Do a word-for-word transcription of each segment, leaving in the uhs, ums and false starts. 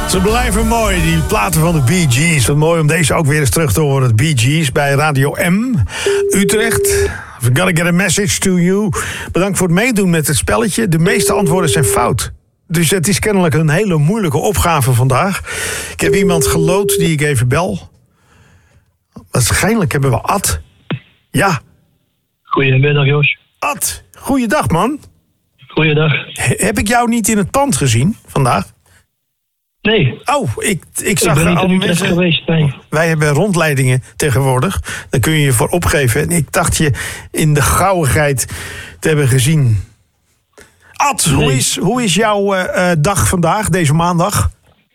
Ze blijven mooi, die platen van de Bee Gees. Wat mooi om deze ook weer eens terug te horen. De Bee Gees bij Radio M, Utrecht. I've gotta get a message to you. Bedankt voor het meedoen met het spelletje. De meeste antwoorden zijn fout. Dus het is kennelijk een hele moeilijke opgave vandaag. Ik heb iemand geloot die ik even bel. Waarschijnlijk hebben we Ad. Ja. Goedemiddag, Jos. Ad, goeiedag, man. Goeiedag. He- heb ik jou niet in het pand gezien vandaag? Nee. Oh, ik, ik zag ik ben niet al in Utrecht mensen geweest, nee. Wij hebben rondleidingen tegenwoordig. Daar kun je je voor opgeven. En ik dacht je in de gauwigheid te hebben gezien. Ad, Nee. hoe, is, hoe is jouw uh, dag vandaag, deze maandag?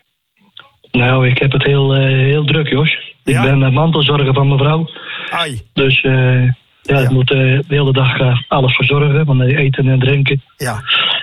Nou, ik heb het heel, uh, heel druk, Jos. Ik Ja? ben uh, mantelzorger van mijn vrouw. Ai, Dus uh, ja, Ja. ik moet uh, de hele dag uh, alles verzorgen. Van uh, eten en drinken. ja.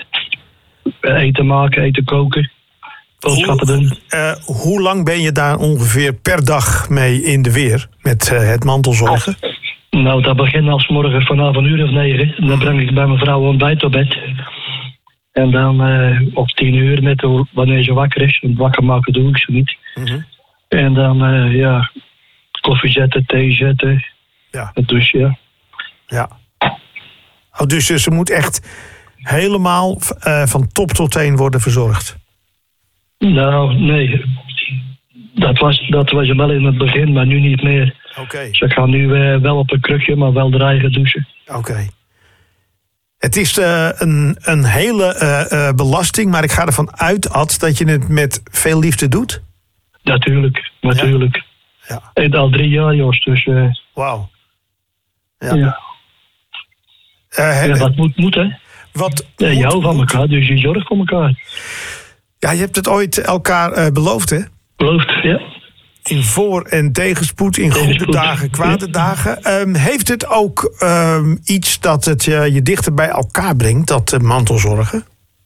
Uh, eten maken, eten koken. Boodschappen doen. Uh, hoe lang ben je daar ongeveer per dag mee in de weer? Met uh, het mantelzorgen? Nou, dat begint als morgen vanaf een uur of negen. En dan breng ik bij mijn vrouw ontbijt op bed. En dan uh, op tien uur, net hoe- wanneer ze wakker is. Want wakker maken doe ik ze niet. Mhm. En dan, uh, ja, koffie zetten, thee zetten. Ja. Dus ja. Ja. Oh, dus uh, ze moet echt helemaal uh, van top tot teen worden verzorgd. Nou, nee. Dat was, dat was er wel in het begin, maar nu niet meer. Oké. Ze gaan nu uh, wel op een krukje, maar wel de eigen douchen. Oké. Het is uh, een, een hele uh, uh, belasting, maar ik ga ervan uit, Ad, dat je het met veel liefde doet. Natuurlijk, natuurlijk. Ja. En al drie jaar, Jos, dus uh, Wauw. ja. Ja. ja. Uh, Ja, wat moet, moet hè? wat Ja, je moet- houdt van elkaar, dus je zorgt voor elkaar. Ja, je hebt het ooit elkaar uh, beloofd, hè? Beloofd, ja. In voor- en tegenspoed, in goede Tegenspoed, dagen, kwade ja. dagen. Um, heeft het ook um, iets dat het uh, je dichter bij elkaar brengt, dat uh, mantelzorgen?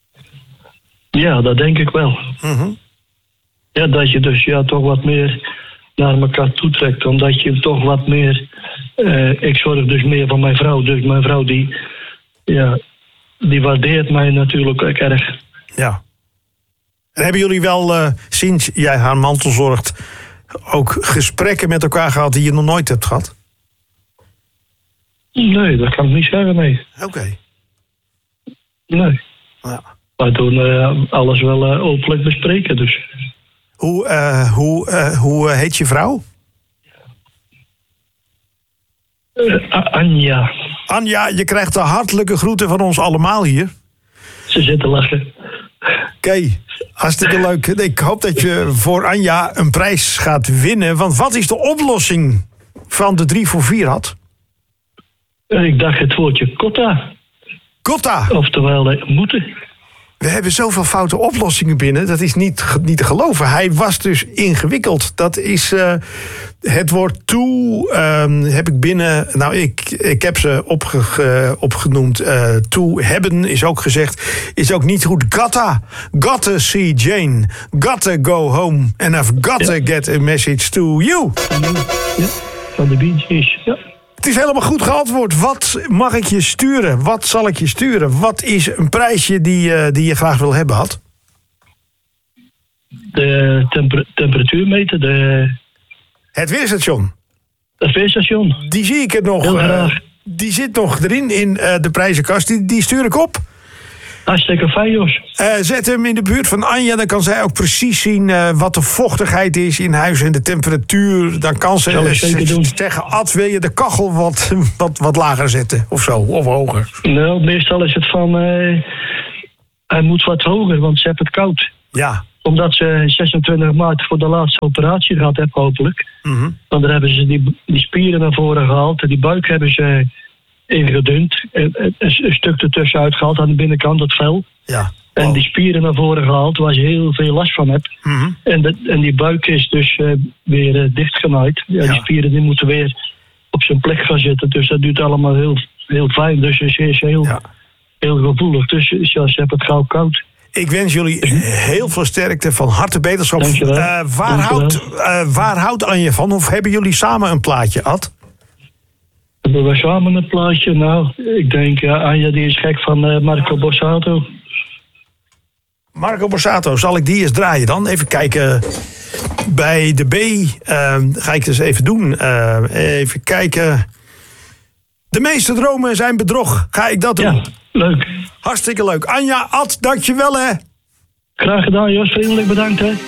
Ja, dat denk ik wel. Mhm. Ja, dat je dus ja, toch wat meer naar elkaar toetrekt. Omdat je toch wat meer... eh, ik zorg dus meer van mijn vrouw. Dus mijn vrouw die... Ja, die waardeert mij natuurlijk ook erg. Ja. En hebben jullie wel, uh, sinds jij haar mantel zorgt, ook gesprekken met elkaar gehad die je nog nooit hebt gehad? Nee, dat kan ik niet zeggen, nee. Oké. Nee. Ja. Wij doen eh, alles wel eh, openlijk bespreken, dus... Hoe, uh, hoe, uh, hoe uh, heet je vrouw? Eh, A- Anja, Anja, je krijgt de hartelijke groeten van ons allemaal hier. ze zit te lachen. Oké, hartstikke leuk. Ik hoop dat je voor Anja een prijs gaat winnen. Want wat is de oplossing van de drie voor vier had? Eh, ik dacht het woordje kotta, Kotta. oftewel eh, moeten. We hebben zoveel foute oplossingen binnen. Dat is niet, ge- niet te geloven. Hij was dus ingewikkeld. Dat is uh, het woord toe. Um, heb ik binnen. Nou, ik, ik heb ze opge, ge- opgenoemd. Uh, toe hebben is ook gezegd. Is ook niet goed. Gotta. Gotta see Jane. Gotta go home. And I've gotta Ja. get a message to you. Ja, van de Bee Gees, ja. Het is helemaal goed geantwoord. Wat mag ik je sturen? Wat zal ik je sturen? Wat is een prijsje die, uh, die je graag wil hebben, Had? De temper- temperatuurmeter, de, Het weerstation. het weerstation. Die zie ik er nog. Heel uh, graag. die zit nog erin in uh, de prijzenkast. Die, die stuur ik op. Hartstikke fijn, Jos. Uh, zet hem in de buurt van Anja. Dan kan zij ook precies zien uh, wat de vochtigheid is in huis en de temperatuur. Dan kan ze Zal ik uh, zeker z- doen. zeggen: Ad, wil je de kachel wat, wat, wat lager zetten? Of zo, of hoger. Nou, meestal is het van... eh, hij moet wat hoger, want ze hebben het koud. Ja. Omdat ze zesentwintig maart voor de laatste operatie gehad hebben, hopelijk. Mhm. Want dan hebben ze die, die spieren naar voren gehaald. En die buik hebben ze ingedund. En, en, een, een stuk ertussen uitgehaald aan de binnenkant, het vel. Ja. En Oh. die spieren naar voren gehaald, waar ze heel veel last van hebt. Mhm. En, de, en die buik is dus uh, weer uh, dichtgenaaid. Ja, Ja. Die spieren die moeten weer op zijn plek gaan zitten. Dus dat duurt allemaal heel, heel fijn. Dus ze is heel, Ja. heel gevoelig. Dus ja, ze hebben het gauw koud. Ik wens jullie heel veel sterkte, van harte beterschap. Dankjewel. Uh, waar, Dankjewel. houdt, uh, waar houdt Anja van? Of hebben jullie samen een plaatje, Ad? Hebben we samen een plaatje? Nou, ik denk, uh, Anja die is gek van uh, Marco Borsato. Marco Borsato, zal ik die eens draaien dan? Even kijken. Bij de B uh, ga ik dus even doen. Uh, even kijken. De meeste dromen zijn bedrog. Ga ik dat doen? Ja, leuk. Hartstikke leuk. Anja, Ad, dankjewel hè. Graag gedaan, Jos. Vriendelijk bedankt, hè.